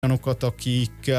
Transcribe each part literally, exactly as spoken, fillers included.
olyanokat, akik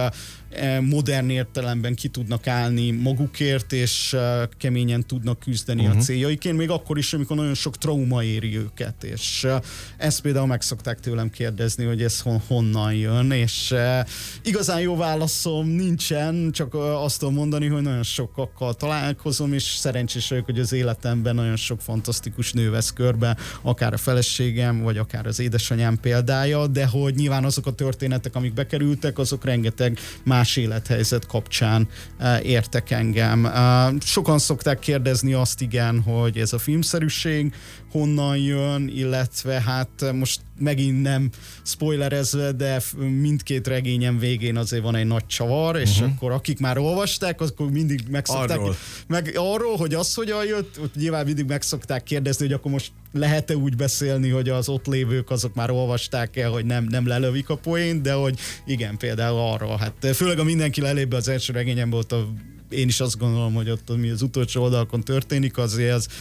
modern értelemben ki tudnak állni magukért, és keményen tudnak küzdeni uh-huh. a céljaikért, még akkor is, amikor nagyon sok trauma éri őket, és ezt például meg szokták tőlem kérdezni, hogy ez hon, honnan jön, és igazán jó válaszom nincsen, csak azt tudom mondani, hogy nagyon sokakkal találkozom, és szerencsés vagyok, hogy az életemben nagyon sok fantasztikus nő vesz körbe, akár a feleségem, vagy akár az édesanyám példája, de hogy nyilván azok a történetek, amik bekerültek, azok rengeteg más élethelyzet kapcsán uh, értek engem. Uh, sokan szokták kérdezni azt, igen, hogy ez a filmszerűség honnan jön, illetve hát most megint nem spoilerezve, de mindkét regényem végén azért van egy nagy csavar, és uh-huh. akkor akik már olvasták, akkor mindig megszokták. Arról. Meg arról, hogy az hogyan jött, nyilván mindig megszokták kérdezni, hogy akkor most lehet-e úgy beszélni, hogy az ott lévők azok már olvasták el, hogy nem, nem lelövik a poént, de hogy igen, például arról. Hát főleg a mindenki lelébb az első regényemben volt, a, én is azt gondolom, hogy ott, ami az utolsó oldalakon történik, azért az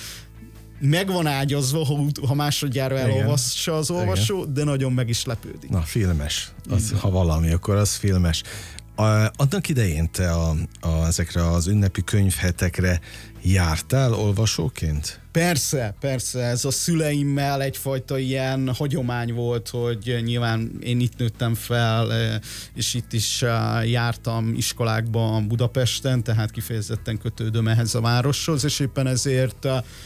meg van ágyazva, ha, ha másodjára elolvassa az olvasó, igen. de nagyon meg is lepődik. Na, filmes. Az, ha valami, akkor az filmes. A, annak idején te a, a, ezekre az ünnepi könyvhetekre jártál olvasóként? Persze, persze. Ez a szüleimmel egyfajta ilyen hagyomány volt, hogy nyilván én itt nőttem fel, és itt is jártam iskolákban Budapesten, tehát kifejezetten kötődöm ehhez a városhoz, és éppen ezért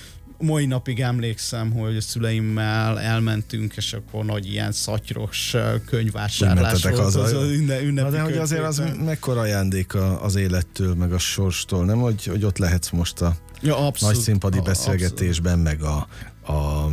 mai napig emlékszem, hogy a szüleimmel elmentünk, és akkor nagy ilyen szatyros könyvvásárlás volt. Az, az ünne, ünnepi de hogy azért az mekkora ajándék az élettől, meg a sorstól, nem? Hogy, hogy ott lehetsz most a ja, abszolút, nagy színpadi beszélgetésben, abszolút. meg a, a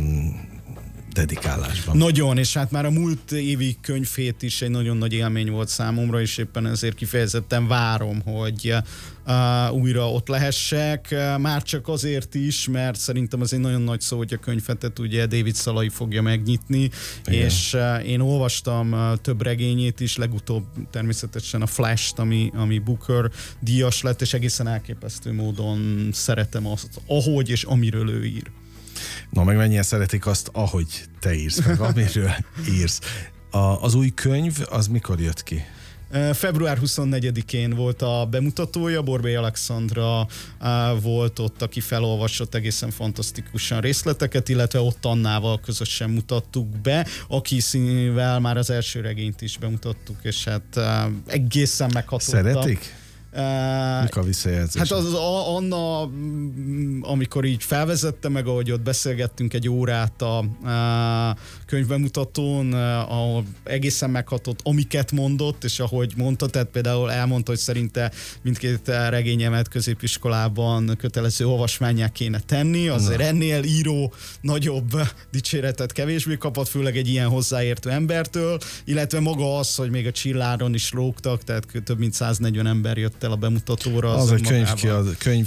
dedikálásban. Nagyon, és hát már a múlt évi könyvhét is egy nagyon nagy élmény volt számomra, és éppen ezért kifejezetten várom, hogy uh, újra ott lehessek. Uh, már csak azért is, mert szerintem az egy nagyon nagy szó, hogy a könyvhetet ugye David Szalai fogja megnyitni, igen. és uh, én olvastam uh, több regényét is, legutóbb természetesen a Flash-t, ami, ami Booker díjas lett, és egészen elképesztő módon szeretem azt, ahogy és amiről ő ír. Na, meg mennyien szeretik azt, ahogy te írsz, meg amiről írsz. A, az új könyv, az mikor jött ki? február huszonnegyedikén volt a bemutatója, Borbély Alexandra volt ott, aki felolvasott egészen fantasztikusan részleteket, illetve ott Annával közösen mutattuk be, akivel már az első regényt is bemutattuk, és hát egészen meghatott. Szeretik? Mik a visszajelzések? Hát az, az Anna, amikor így felvezette meg, ahogy ott beszélgettünk egy órát a, a könyvbemutatón, ahol egészen meghatott, amiket mondott, és ahogy mondta, tehát például elmondta, hogy szerinte mindkét regényemet középiskolában kötelező olvasmánnyá kéne tenni, azért Na. ennél író nagyobb dicséretet kevésbé kapott, főleg egy ilyen hozzáértő embertől, illetve maga az, hogy még a Csilláron is lógtak, tehát több mint száznegyven ember jött el a bemutatóra. Az, az a könyv, ki, a könyv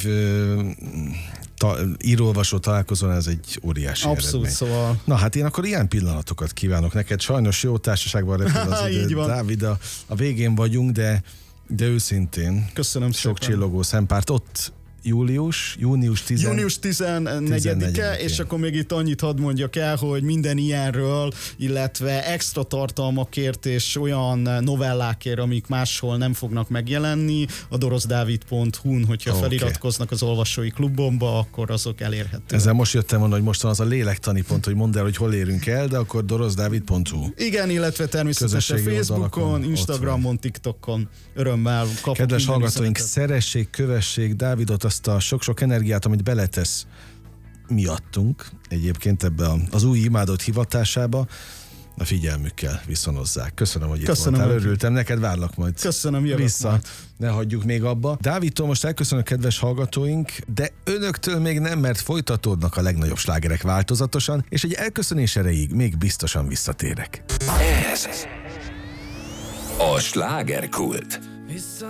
ta, író-olvasó találkozón, ez egy óriási Abszolút, eredmény. Szóval. Na hát én akkor ilyen pillanatokat kívánok neked. Sajnos jó társaságban repül az idő. Dávid, a, a végén vagyunk, de, de őszintén köszönöm sok szépen. csillogó szempárt. Ott július, június tizennegyedike, június tizennegyedike, és akkor még itt annyit hadd mondjak el, hogy minden ilyenről, illetve extra tartalmakért és olyan novellákért, amik máshol nem fognak megjelenni, a dorozdávid pont hu-n, hogyha okay. feliratkoznak az olvasói klubomba, akkor azok elérhetőek. Ezzel most jöttem volna, hogy mostan az a lélektani pont, hogy mondd el, hogy hol érünk el, de akkor dorozdávid pont hu. Igen, illetve természetesen Facebookon, Instagramon, TikTokon örömmel kapok. Kedves hallgatóink, szeressék, kövessék Dávidot, azt a sok-sok energiát, amit beletesz miattunk egyébként ebbe az új imádott hivatásába, a figyelmükkel viszonozzák. Köszönöm, hogy itt Köszönöm, voltál, örültem, neked várlak majd Köszönöm, jövök vissza. Majd. Ne hagyjuk még abba. Dávidtól most elköszönök, kedves hallgatóink, de önöktől még nem, mert folytatódnak a legnagyobb slágerek változatosan, és egy elköszönés erejéig még biztosan visszatérek. Ez a slágerkult.